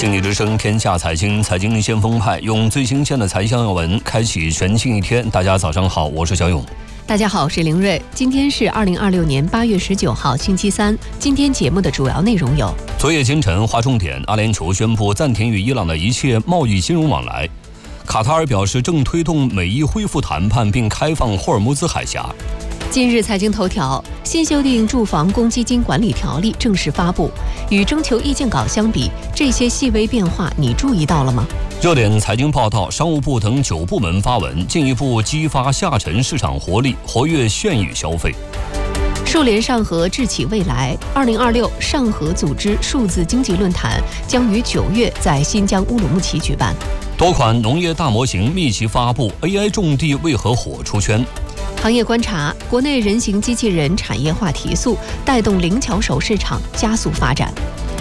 经济之声天下财经，财经先锋派用最新鲜的财经要闻开启全新一天。大家早上好，我是小勇。 大家好，我是凌睿。今天是2026年8月19号，星期三。今天节目的主要内容有： 昨夜今晨划重点，阿联酋宣布暂停与伊朗的一切贸易金融往来；卡塔尔表示正推动美伊恢复谈判并开放霍尔木兹海峡。 今日财经头条：新修订住房公积金管理条例正式发布，与征求意见稿相比，这些细微变化你注意到了吗？ 热点财经报道，商务部等9部门发文，进一步激发下沉市场活力，活跃县域消费。 数联上合智企未来2026上合组织数字经济论坛将于9月在新疆乌鲁木齐举办。 多款农业大模型密集发布， AI 种地为何火出圈？ 行业观察，国内人形机器人产业化提速，带动灵巧手市场加速发展。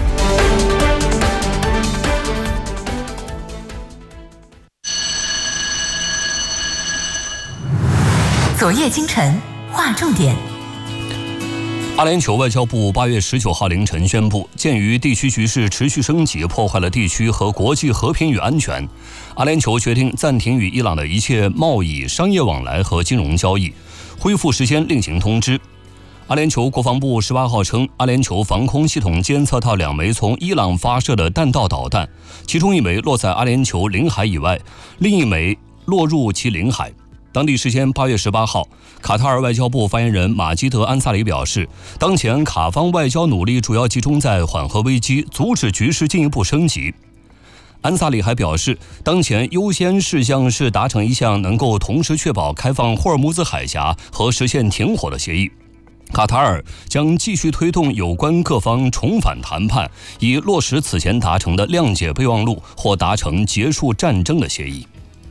昨夜今晨划重点。 阿联酋外交部8月19号凌晨宣布，鉴于地区局势持续升级，破坏了地区和国际和平与安全，阿联酋决定暂停与伊朗的一切贸易、商业往来和金融交易，恢复时间另行通知。阿联酋国防部18号称，阿联酋防空系统监测到2枚从伊朗发射的弹道导弹，其中1枚落在阿联酋领海以外，另1枚落入其领海。当地时间8月18号，卡塔尔外交部发言人马基德·安萨里表示，当前卡方外交努力主要集中在缓和危机，阻止局势进一步升级。安萨里还表示，当前优先事项是达成一项能够同时确保开放霍尔木兹海峡和实现停火的协议。卡塔尔将继续推动有关各方重返谈判，以落实此前达成的谅解备忘录或达成结束战争的协议。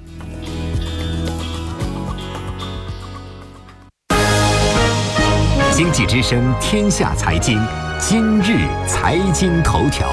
经济之声天下财经，今日财经头条。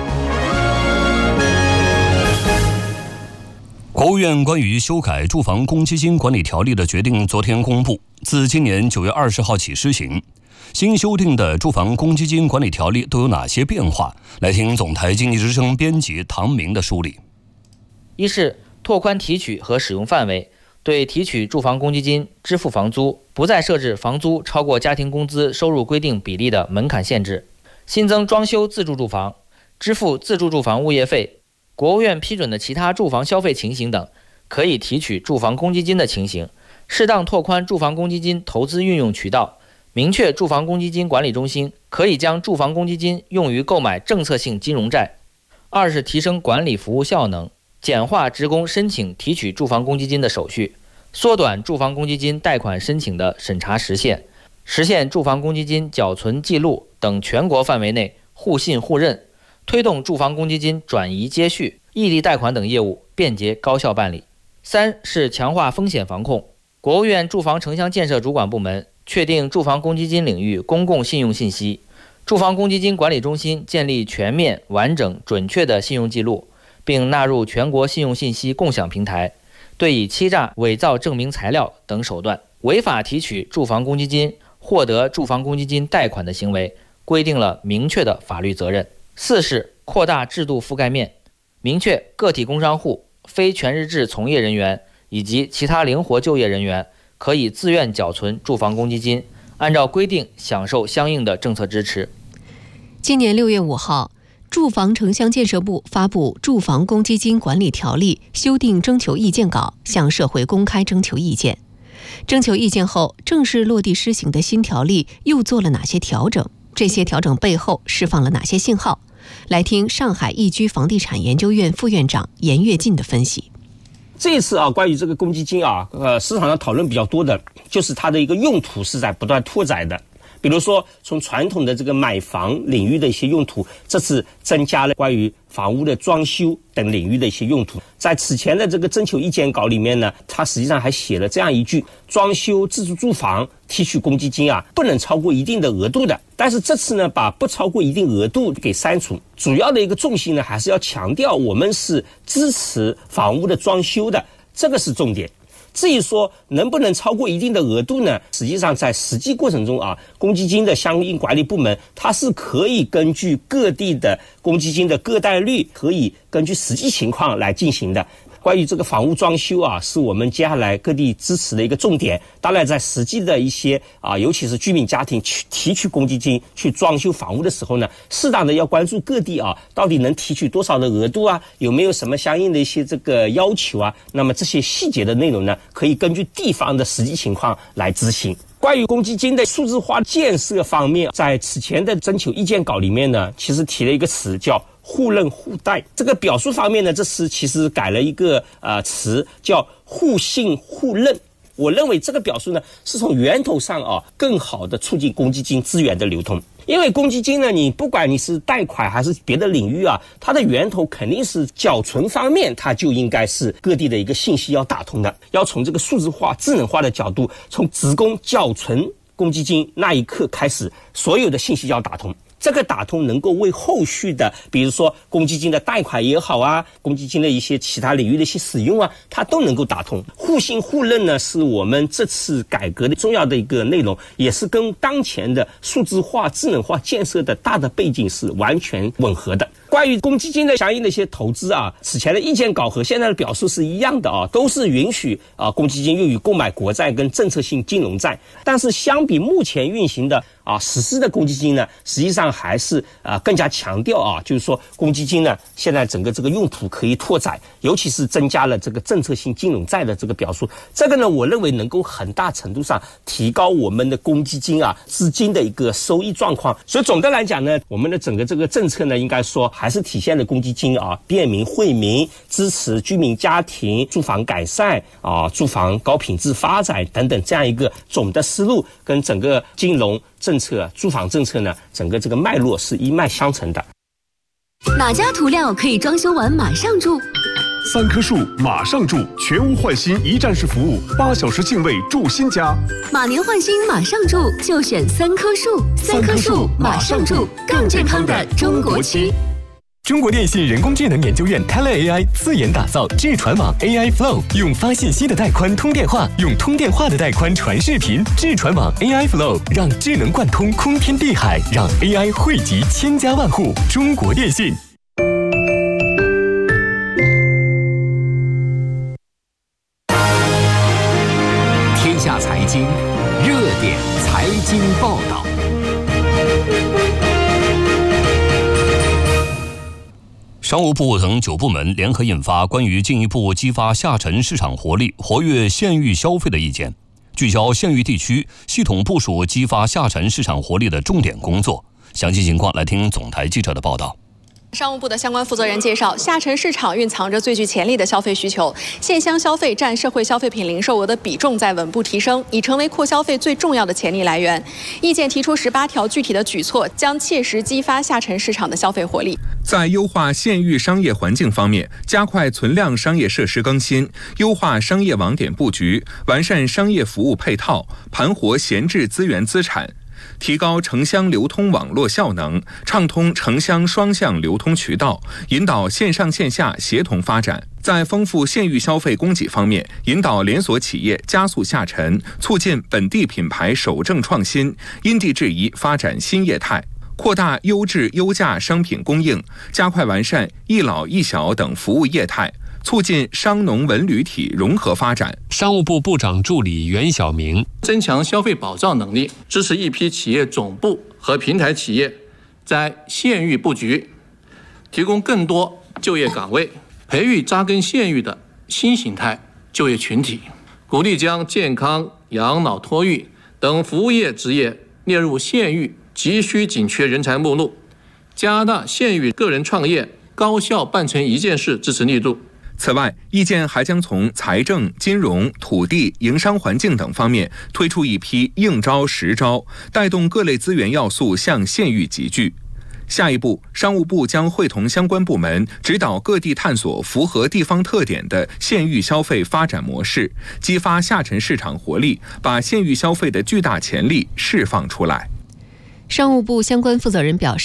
国务院关于修改住房公积金管理条例的决定昨天公布，自今年9月20号起施行。新修订的住房公积金管理条例都有哪些变化？来听总台经济之声编辑唐明的梳理。 一是拓宽提取和使用范围，对提取住房公积金支付房租不再设置房租超过家庭工资收入规定比例的门槛限制，新增装修自住住房、支付自住住房物业费、国务院批准的其他住房消费情形等可以提取住房公积金的情形，适当拓宽住房公积金投资运用渠道，明确住房公积金管理中心可以将住房公积金用于购买政策性金融债。二是提升管理服务效能，简化职工申请提取住房公积金的手续，缩短住房公积金贷款申请的审查时限，实现住房公积金缴存记录等全国范围内互信互认，推动住房公积金转移接续、异地贷款等业务便捷高效办理。三是强化风险防控，国务院住房城乡建设主管部门确定住房公积金领域公共信用信息，住房公积金管理中心建立全面、完整、准确的信用记录，并纳入全国信用信息共享平台，对以欺诈、伪造证明材料等手段违法提取住房公积金、获得住房公积金贷款的行为，规定了明确的法律责任。四是扩大制度覆盖面，明确个体工商户、非全日制从业人员以及其他灵活就业人员可以自愿缴存住房公积金，按照规定享受相应的政策支持。 今年6月5号，住房城乡建设部发布《住房公积金管理条例》修订征求意见稿，向社会公开征求意见。征求意见后，正式落地施行的新条例又做了哪些调整？这些调整背后释放了哪些信号？来听上海易居房地产研究院副院长严跃进的分析。 这次关于这个公积金市场上讨论比较多的就是它的一个用途是在不断拓展的。比如说从传统的这个买房领域的一些用途，这次增加了关于房屋的装修等领域的一些用途。在此前的这个征求意见稿里面呢，它实际上还写了这样一句：装修自住住房提取公积金不能超过一定的额度的。但是这次呢，把不超过一定额度给删除，主要的一个重心呢，还是要强调我们是支持房屋的装修的，这个是重点。 至于说能不能超过一定的额度呢，实际上在实际过程中公积金的相应管理部门它是可以根据各地的公积金的个贷率，可以根据实际情况来进行的。关于这个房屋装修是我们接下来各地支持的一个重点。当然在实际的一些尤其是居民家庭去提取公积金去装修房屋的时候呢，适当的要关注各地到底能提取多少的额度有没有什么相应的一些这个要求那么这些细节的内容呢，可以根据地方的实际情况来执行。关于公积金的数字化建设方面，在此前的征求意见稿里面呢，其实提了一个词叫互认互贷。这个表述方面呢，这次其实改了一个词叫互信互认。我认为这个表述呢，是从源头上更好的促进公积金资源的流通。因为公积金呢，你不管你是贷款还是别的领域它的源头肯定是缴存方面，它就应该是各地的一个信息要打通的，要从这个数字化智能化的角度，从职工缴存公积金那一刻开始，所有的信息要打通。这个打通能够为后续的比如说公积金的贷款也好公积金的一些其他领域的一些使用它都能够打通。互信互认呢，是我们这次改革的重要的一个内容，也是跟当前的数字化智能化建设的大的背景是完全吻合的。关于公积金的相应的一些投资此前的意见稿和现在的表述是一样的都是允许公积金用于购买国债跟政策性金融债。但是相比目前运行的实施的公积金呢，实际上还是更加强调就是说公积金呢，现在整个这个用途可以拓展，尤其是增加了这个政策性金融债的这个表述。这个呢，我认为能够很大程度上提高我们的公积金资金的一个收益状况。所以总的来讲呢，我们的整个这个政策呢，应该说还是体现了公积金便民惠民，支持居民家庭住房改善住房高品质发展等等这样一个总的思路，跟整个金融政策住房政策呢，整个这个脉络是一脉相承的。 哪家涂料可以装修完马上住 ？3棵树马上住，全屋换新一站式服务，8小时净位住新家。 马年换新马上住，就选3棵树。3棵树马上住，更健康的中国区。 中国电信人工智能研究院 TeleAI 自研打造智传网 AI Flow， 用发信息的带宽通电话，用通电话的带宽传视频。智传网 AI Flow 让智能贯通空天地海，让 AI 汇集千家万户。中国电信。 天下财经热点财经报道。 商务部等9部门联合印发关于进一步激发下沉市场活力、活跃县域消费的意见，聚焦县域地区系统部署激发下沉市场活力的重点工作。详细情况来听总台记者的报道。 商务部的相关负责人介绍，下沉市场蕴藏着最具潜力的消费需求，县乡消费占社会消费品零售额的比重在稳步提升，已成为扩消费最重要的潜力来源。意见提出18条具体的举措，将切实激发下沉市场的消费活力。 在优化县域商业环境方面，加快存量商业设施更新，优化商业网点布局，完善商业服务配套，盘活闲置资源资产。提高城乡流通网络效能，畅通城乡双向流通渠道，引导线上线下协同发展。在丰富县域消费供给方面，引导连锁企业加速下沉，促进本地品牌守正创新，因地制宜发展新业态。扩大优质优价商品供应，加快完善一老一小等服务业态，促进商农文旅体融合发展。 商务部部长助理袁晓明， 增强消费保障能力，支持一批企业总部和平台企业在县域布局，提供更多就业岗位，培育扎根县域的新形态就业群体，鼓励将健康、养老、托育等服务业职业列入县域急需紧缺人才目录，加大县域个人创业高效办成一件事支持力度。 此外，意见还将从财政、金融、土地、营商环境等方面推出一批应招实招，带动各类资源要素向县域集聚。下一步，商务部将会同相关部门指导各地探索符合地方特点的县域消费发展模式，激发下沉市场活力，把县域消费的巨大潜力释放出来。 商务部相关负责人表示，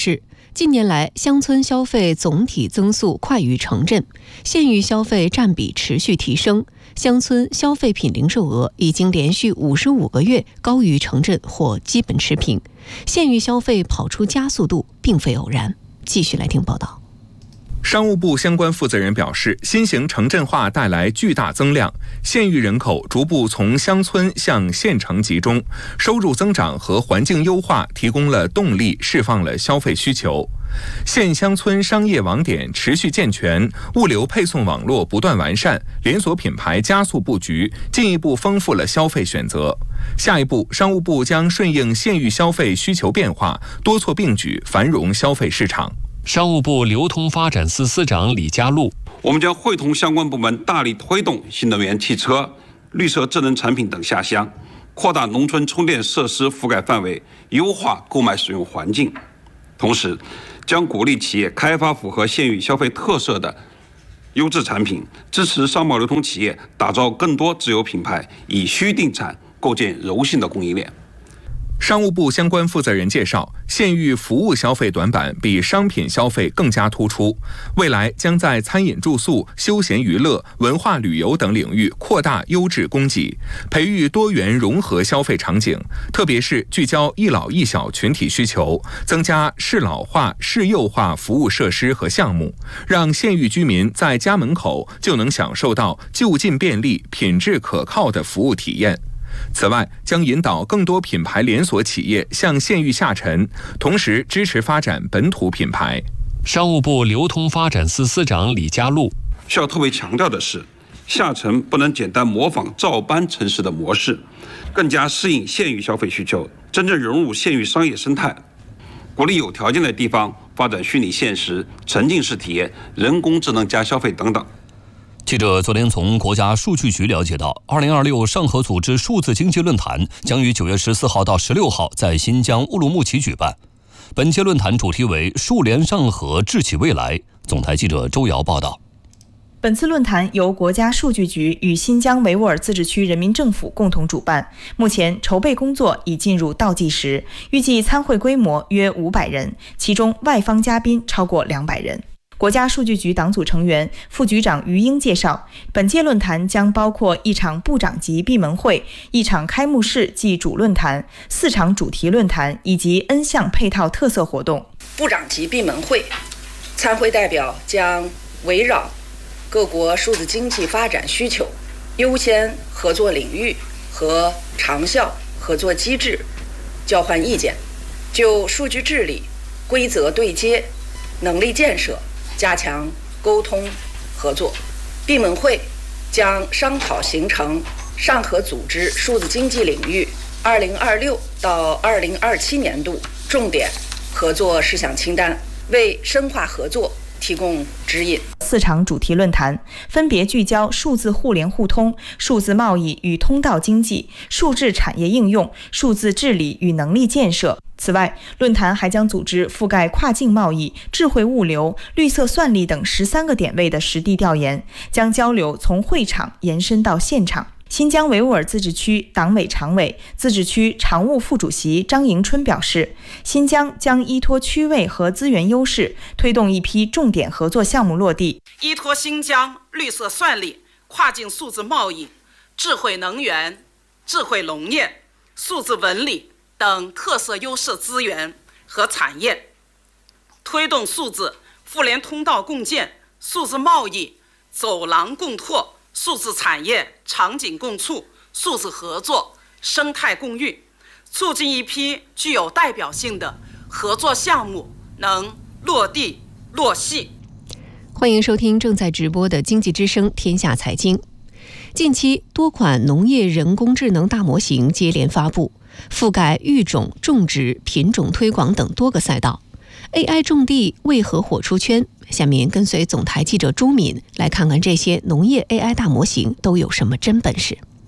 近年来，乡村消费总体增速快于城镇，县域消费占比持续提升，乡村消费品零售额已经连续55个月高于城镇或基本持平，县域消费跑出加速度并非偶然。继续来听报道。 商务部相关负责人表示，新型城镇化带来巨大增量，县域人口逐步从乡村向县城集中，收入增长和环境优化提供了动力，释放了消费需求。县乡村商业网点持续健全，物流配送网络不断完善，连锁品牌加速布局，进一步丰富了消费选择。下一步，商务部将顺应县域消费需求变化，多措并举，繁荣消费市场。 商务部流通发展司司长李家禄， 我们将会同相关部门大力推动新能源汽车、绿色智能产品等下乡，扩大农村充电设施覆盖范围，优化购买使用环境。同时，将鼓励企业开发符合县域消费特色的优质产品，支持商贸流通企业打造更多自有品牌，以虚定产，构建柔性的供应链。 商务部相关负责人介绍，县域服务消费短板比商品消费更加突出，未来将在餐饮住宿、休闲娱乐、文化旅游等领域扩大优质供给，培育多元融合消费场景，特别是聚焦一老一小群体需求，增加适老化、适幼化服务设施和项目，让县域居民在家门口就能享受到就近便利、品质可靠的服务体验。此外，将引导更多品牌连锁企业向县域下沉，同时支持发展本土品牌。 商务部流通发展司司长李家禄需要特别强调的是，下沉不能简单模仿照搬城市的模式，更加适应县域消费需求，真正融入县域商业生态，鼓励有条件的地方发展虚拟现实、沉浸式体验、人工智能加消费等等。 记者昨天从国家数据局了解到，2026上合组织数字经济论坛将于9月14号到16号在新疆乌鲁木齐举办。本届论坛主题为"数联上合，智启未来"。总台记者周瑶报道。 本次论坛由国家数据局与新疆维吾尔自治区人民政府共同主办，目前筹备工作已进入倒计时，预计参会规模约500人，其中外方嘉宾超过200人。国家数据局党组成员、副局长于英介绍，本届论坛将包括一场部长级闭门会、一场开幕式暨主论坛、4场主题论坛以及 N 项配套特色活动。 部长级闭门会，参会代表将围绕各国数字经济发展需求、优先合作领域和长效合作机制交换意见，就数据治理、规则对接、能力建设加强沟通合作。闭门会将商讨形成上合组织数字经济领域2026到2027年度重点合作事项清单，为深化合作提供指引。 4场主题论坛分别聚焦数字互联互通、数字贸易与通道经济、数字产业应用、数字治理与能力建设。此外，论坛还将组织覆盖跨境贸易、智慧物流、绿色算力等13个点位的实地调研，将交流从会场延伸到现场。新疆维吾尔自治区党委常委、自治区常务副主席张迎春表示，新疆将依托区位和资源优势，推动一批重点合作项目落地。 依托新疆绿色算力、跨境数字贸易、智慧能源、智慧农业、数字文旅等特色优势资源和产业，推动数字互联通道共建、数字贸易走廊共拓、数字产业场景共促、数字合作生态共育，促进一批具有代表性的合作项目能落地落细。 欢迎收听正在直播的经济之声天下财经。近期多款农业人工智能大模型接连发布，覆盖育种、种植、品种推广等多个赛道。AI 种地为何火出圈？下面跟随总台记者朱敏来看看这些农业 AI 大模型都有什么真本事。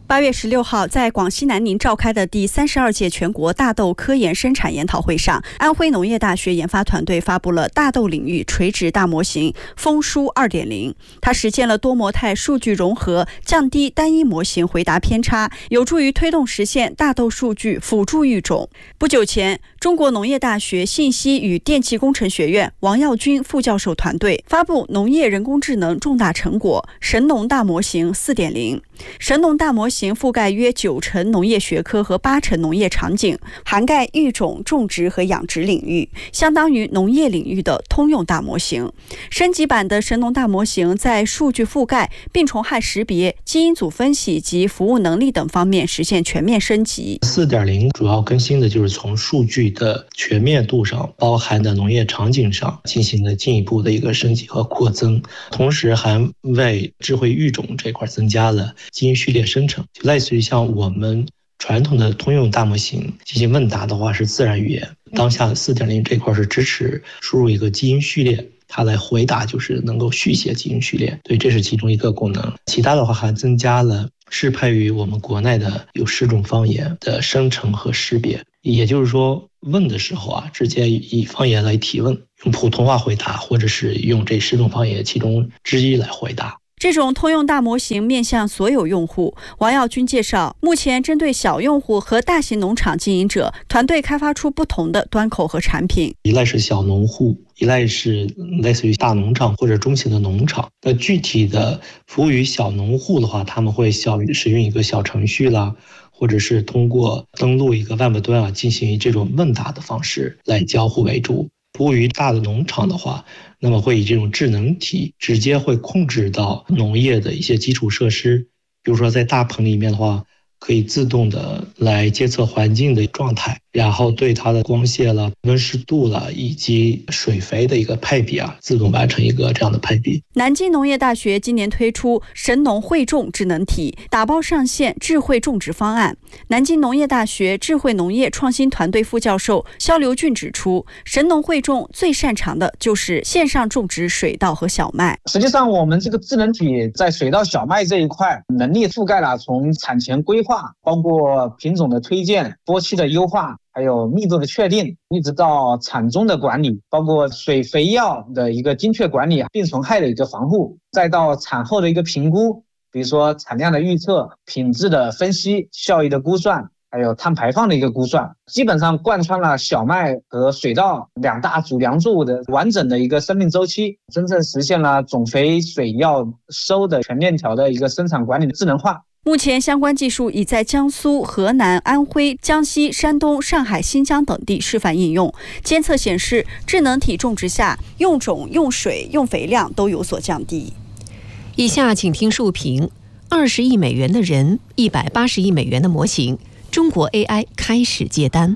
8月16号，在广西南宁召开的第32届全国大豆科研生产研讨会上，安徽农业大学研发团队发布了大豆领域垂直大模型丰舒 2.0， 它实现了多模态数据融合，降低单一模型回答偏差，有助于推动实现大豆数据辅助育种。不久前，中国农业大学信息与电气工程学院王耀军副教授团队发布农业人工智能重大成果神农大模型 4.0。 神农大模型覆盖约90%农业学科和80%农业场景，涵盖育种、种植和养殖领域，相当于农业领域的通用大模型。升级版的神农大模型在数据覆盖、病虫害识别、基因组分析及服务能力等方面实现全面升级。 4.0 主要更新的就是从数据的全面度上，包含的农业场景上进行了进一步的一个升级和扩增，同时还为智慧育种这块增加了基因序列生成，就类似于像我们传统的通用大模型进行问答的话是自然语言，当下 4.0 这块是支持输入一个基因序列，它来回答就是能够续写基因序列，对，这是其中一个功能。其他的话还增加了适配于我们国内的有10种方言的生成和识别，也就是说问的时候直接以方言来提问，用普通话回答，或者是用这10种方言其中之一来回答。 这种通用大模型面向所有用户。王耀军介绍，目前针对小用户和大型农场经营者，团队开发出不同的端口和产品。 一类是小农户，一类是类似于大农场或者中型的农场。那具体的服务于小农户的话，他们会使用一个小程序啦，或者是通过登录一个 Web 端进行这种问答的方式来交互为主。服务于大的农场的话，那么会以这种智能体直接会控制到农业的一些基础设施，比如说在大棚里面的话，可以自动的来监测环境的状态，然后对它的光线了、温湿度了以及水肥的一个配比自动完成一个这样的配比。 南京农业大学今年推出神农汇种智能体，打包上线智慧种植方案。南京农业大学智慧农业创新团队副教授肖刘俊指出，神农汇种最擅长的就是线上种植水稻和小麦。 实际上我们这个智能体在水稻小麦这一块能力覆盖了从产前规划，包括品种的推荐、播期的优化，还有密度的确定，一直到产中的管理，包括水肥药的一个精确管理，病虫害的一个防护，再到产后的一个评估，比如说产量的预测、品质的分析、效益的估算，还有碳排放的一个估算，基本上贯穿了小麦和水稻2大主粮作物的完整的一个生命周期，真正实现了种肥、水药、收的全链条的一个生产管理的智能化。 目前相关技术已在江苏、河南、安徽、江西、山东、上海、新疆等地示范应用。监测显示，智能体种植下用种、用水、用肥量都有所降低。 以下请听述评：20亿美元的人，180亿美元的模型，中国 AI 开始接单。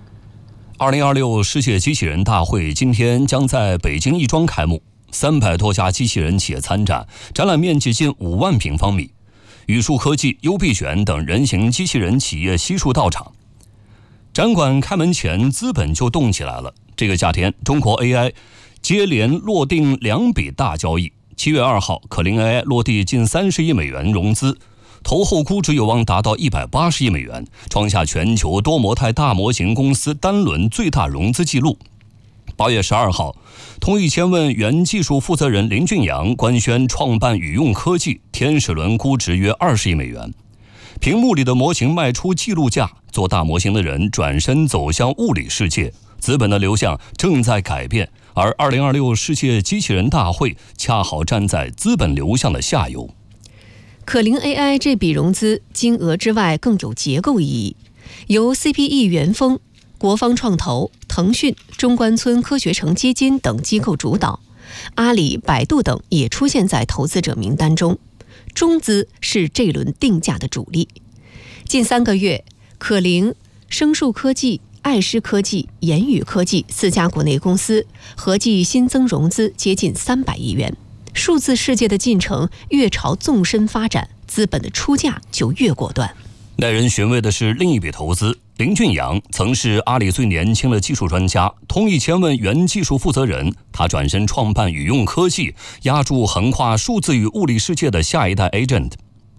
2026世界机器人大会今天将在北京亦庄开幕，300多家机器人企业参展，展览面积近5万平方米。宇树科技、优必选等人形机器人企业悉数到场。展馆开门前，资本就动起来了。这个夏天，中国 AI 接连落定2笔大交易。7月2号，可灵 AI 落地近30亿美元融资，投后估值有望达到180亿美元，创下全球多模态大模型公司单轮最大融资纪录。8月12号，通义千问原技术负责人林俊阳官宣创办宇用科技，天使轮估值约20亿美元。屏幕里的模型卖出记录价，做大模型的人转身走向物理世界，资本的流向正在改变，而2026世界机器人大会恰好站在资本流向的下游。 可灵 AI 这笔融资金额之外更有结构意义，由 CPE 元丰、国方创投、腾讯、中关村科学城基金等机构主导，阿里、百度等也出现在投资者名单中。中资是这轮定价的主力。近3个月，可灵、生树科技、爱诗科技、言语科技4家国内公司合计新增融资接近300亿元。数字世界的进程越朝纵深发展，资本的出价就越果断。 耐人寻味的是另一笔投资，林俊阳曾是阿里最年轻的技术专家，通义千问原技术负责人。他转身创办宇用科技，押注横跨数字与物理世界的下一代 agent。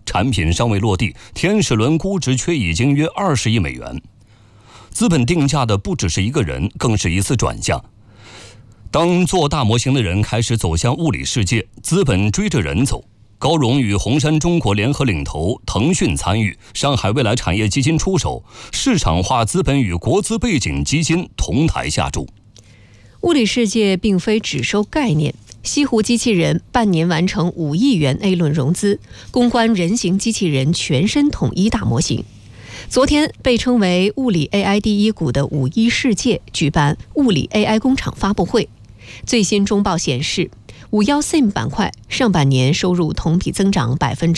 产品尚未落地，天使轮估值却已经约20亿美元。资本定价的不只是一个人，更是一次转向。当做大模型的人开始走向物理世界，资本追着人走。高融与红杉中国联合领投，腾讯参与，上海未来产业基金出手，市场化资本与国资背景基金同台下注。 物理世界并非只收概念，西湖机器人半年完成5亿元 A 轮融资，攻关人形机器人全身统一大模型。昨天，被称为物理 AI 第一股的51世界举办物理 AI 工厂发布会。最新中报显示，51SIM 板块上半年收入同比增长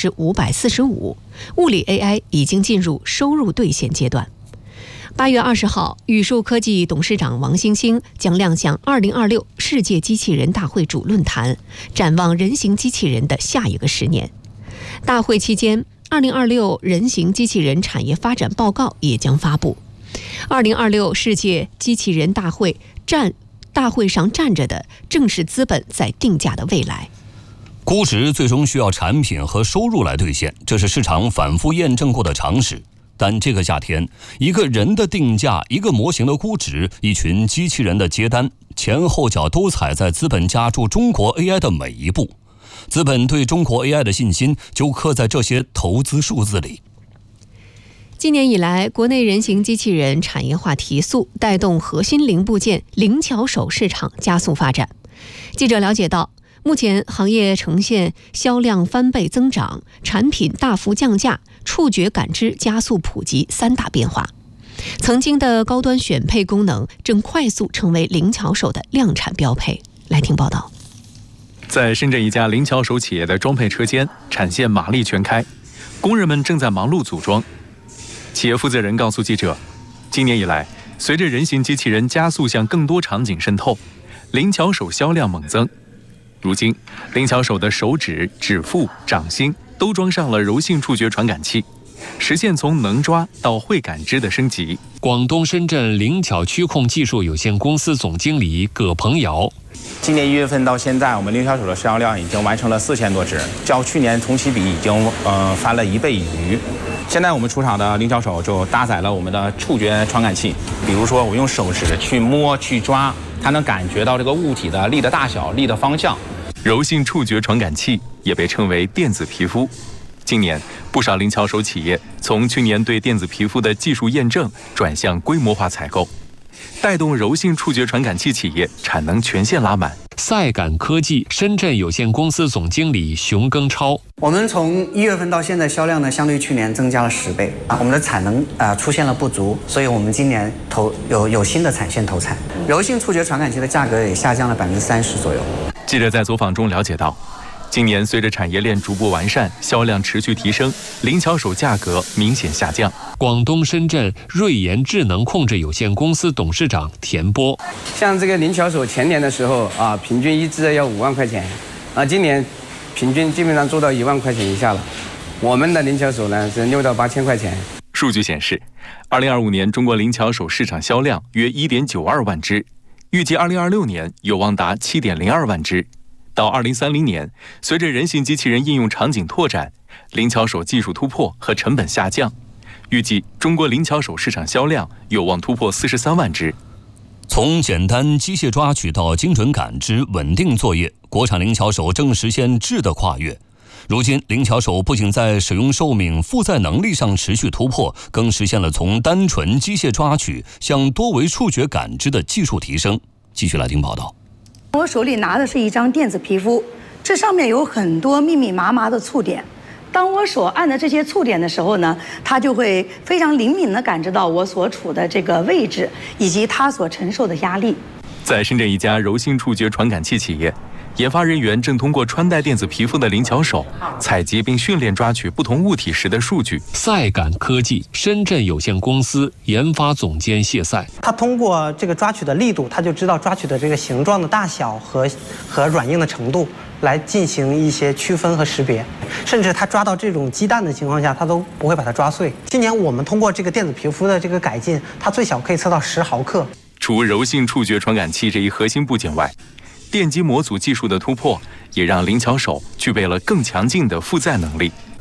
545%，物理 AI 已经进入收入兑现阶段。8月20号，宇树科技董事长王星星将亮相2026世界机器人大会主论坛，展望人形机器人的下一个10年。大会期间，2026人形机器人产业发展报告也将发布。2026世界机器人大会上站着的正是资本在定价的未来。 估值最终需要产品和收入来兑现，这是市场反复验证过的常识。但这个夏天，一个人的定价，一个模型的估值，一群机器人的接单，前后脚都踩在资本加注中国 AI 的每一步。资本对中国 AI 的信心就刻在这些投资数字里。 今年以来，国内人形机器人产业化提速，带动核心零部件灵巧手市场加速发展。记者了解到，目前行业呈现销量翻倍增长、产品大幅降价、触觉感知加速普及3大变化。曾经的高端选配功能正快速成为灵巧手的量产标配。来听报道。 在深圳一家灵巧手企业的装配车间，产线马力全开，工人们正在忙碌组装。企业负责人告诉记者，今年以来，随着人形机器人加速向更多场景渗透，灵巧手销量猛增。如今，灵巧手的手指、指腹、掌心都装上了柔性触觉传感器，实现从能抓到会感知的升级。 广东深圳灵巧驱控技术有限公司总经理葛鹏瑶， 今年1月份到现在，我们灵巧手的销量已经完成了4000多只，较去年同期比已经翻了1倍有余。现在我们出厂的灵巧手就搭载了我们的触觉传感器，比如说我用手指去摸、去抓，它能感觉到这个物体的力的大小、力的方向。 柔性触觉传感器也被称为电子皮肤。今年，不少灵巧手企业从去年对电子皮肤的技术验证转向规模化采购，带动柔性触觉传感器企业产能全线拉满。 赛感科技深圳有限公司总经理熊庚超， 我们从1月份到现在销量呢，相对去年增加了10倍我们的产能出现了不足，所以我们今年有新的产线投产。柔性触觉传感器的价格也下降了30%左右。 记者在走访中了解到，今年随着产业链逐步完善，销量持续提升，灵巧手价格明显下降。 广东深圳瑞研智能控制有限公司董事长田波， 像这个灵巧手前年的时候平均一只要5万块钱，今年平均基本上做到1万块钱以下了。我们的灵巧手呢是6到8千块钱。 数据显示，2025年中国灵巧手市场销量约1.92万只，预计2026年有望达7.02万只。到2030年，随着人形机器人应用场景拓展，灵巧手技术突破和成本下降，预计中国灵巧手市场销量有望突破43万只。 从简单机械抓取到精准感知、稳定作业，国产灵巧手正实现质的跨越。如今，灵巧手不仅在使用寿命、负载能力上持续突破，更实现了从单纯机械抓取向多维触觉感知的技术提升。继续来听报道。 我手里拿的是一张电子皮肤，这上面有很多密密麻麻的触点。当我手按的这些触点的时候呢，它就会非常灵敏地感知到我所处的这个位置以及它所承受的压力。 在深圳一家柔性触觉传感器企业，研发人员正通过穿戴电子皮肤的灵巧手，采集并训练抓取不同物体时的数据。 赛感科技深圳有限公司研发总监谢赛， 他通过这个抓取的力度，他就知道抓取的这个形状的大小和软硬的程度，来进行一些区分和识别。甚至他抓到这种鸡蛋的情况下，他都不会把它抓碎。今年我们通过这个电子皮肤的这个改进，它最小可以测到10毫克。 除柔性触觉传感器这一核心部件外，电机模组技术的突破也让灵巧手具备了更强劲的负载能力。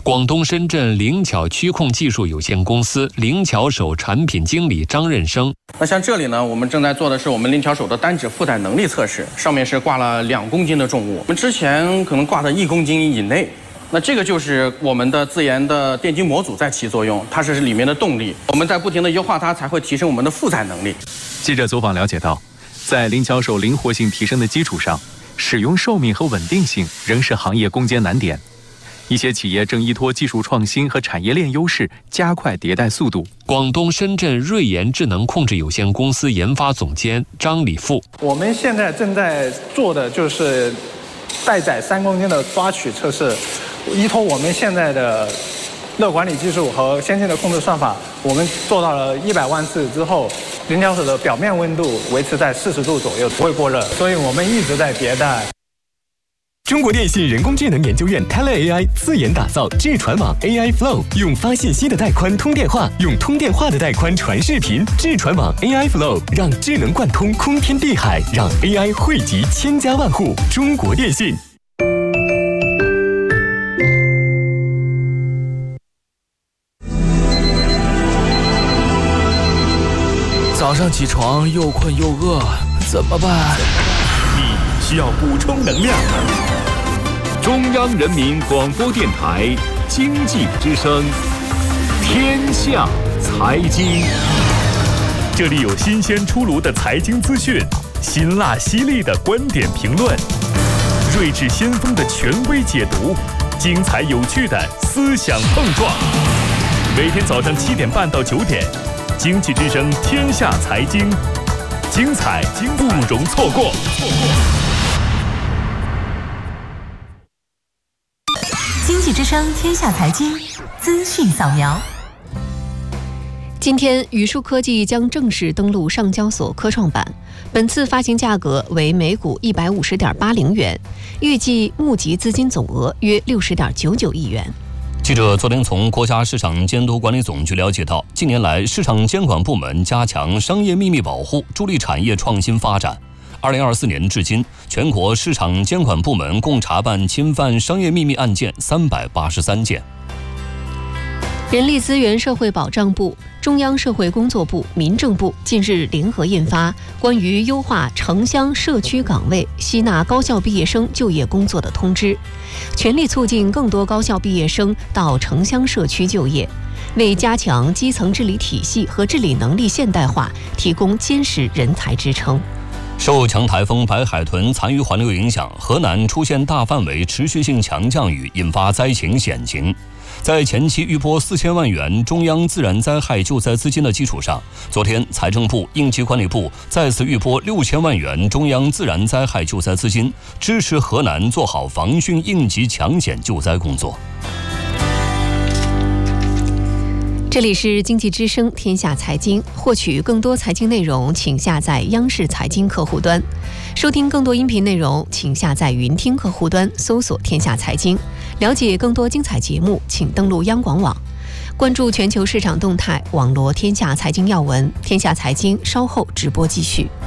广东深圳灵巧区控技术有限公司灵巧手产品经理张任生。 那像这里呢，我们正在做的是我们灵巧手的单指负载能力测试，上面是挂了2公斤的重物，我们之前可能挂在1公斤以内。那这个就是我们的自研的电机模组在起作用，它是里面的动力，我们在不停的优化它，才会提升我们的负载能力。 记者走访了解到，在灵巧手灵活性提升的基础上，使用寿命和稳定性仍是行业攻坚难点。一些企业正依托技术创新和产业链优势，加快迭代速度。 广东深圳瑞研智能控制有限公司研发总监张礼富： 我们现在正在做的就是待载3公斤的抓取测试，依托我们现在的热管理技术和先进的控制算法，我们做到了100万次之后，灵巧手的表面温度维持在40度左右，不会过热，所以我们一直在迭代。 中国电信人工智能研究院 TeleAI 自研打造智传网 AI Flow， 用发信息的带宽通电话，用通电话的带宽传视频。智传网 AI Flow 让智能贯通空天地海，让 AI 汇集千家万户。中国电信。 早上起床又困又饿，怎么办？ 你需要补充能量。中央人民广播电台经济之声，天下财经。这里有新鲜出炉的财经资讯，辛辣犀利的观点评论，睿智先锋的权威解读，精彩有趣的思想碰撞。每天早上7点半到9点，经济之声天下财经，精彩不容错过。 经济之声天下财经资讯扫描。 今天，宇树科技将正式登陆上交所科创板，本次发行价格为每股150.80元，预计募集资金总额约60.99亿元。 记者昨天从国家市场监督管理总局了解到，近年来市场监管部门加强商业秘密保护，助力产业创新发展。2024年至今，全国市场监管部门共查办侵犯商业秘密案件383件。 人力资源社会保障部、中央社会工作部、民政部近日联合印发《关于优化城乡社区岗位吸纳高校毕业生就业工作的通知》，全力促进更多高校毕业生到城乡社区就业，为加强基层治理体系和治理能力现代化提供坚实人才支撑。 受强台风白海豚残余环流影响，河南出现大范围持续性强降雨，引发灾情险情。在前期预拨4000万元中央自然灾害救灾资金的基础上，昨天财政部、应急管理部再次预拨6000万元中央自然灾害救灾资金，支持河南做好防汛应急抢险救灾工作。 这里是经济之声天下财经，获取更多财经内容，请下载央视财经客户端。收听更多音频内容，请下载云听客户端，搜索天下财经。了解更多精彩节目，请登录央广网。关注全球市场动态，网罗天下财经要闻。天下财经稍后直播继续。